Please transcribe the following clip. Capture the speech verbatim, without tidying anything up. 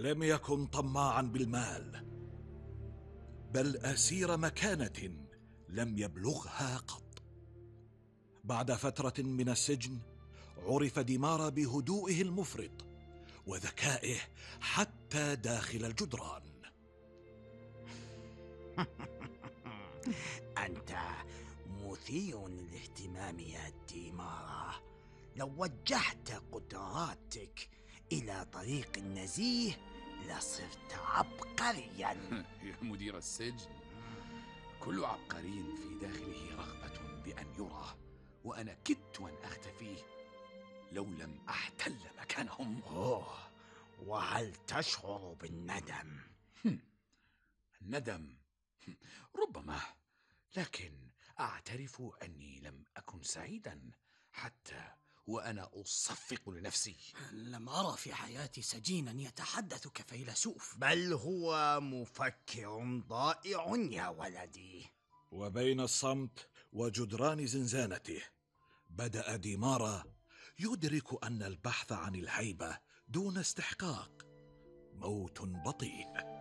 لم يكن طماعا بالمال، بل أسير مكانة لم يبلغها قط. بعد فترة من السجن عرف ديمارا بهدوئه المفرط وذكائه حتى داخل الجدران. أنت مثير للاهتمام يا ديمارا. لو وجهت قدراتك إلى طريق نزيه لصرت عبقريا. يا مدير السجن، كل عبقري في داخله رغبة بأن يرى، وأنا كدت أن أختفي لو لم أحتل مكانهم. أوه، وهل تشعر بالندم؟ الندم ربما، لكن أعترف أني لم أكن سعيدا حتى وأنا أصفق لنفسي. لم أرى في حياتي سجينا يتحدث كفيلسوف، بل هو مفكر ضائع يا ولدي. وبين الصمت وجدران زنزانته بدأ ديمارا يدرك أن البحث عن الهيبة دون استحقاق موت بطيء.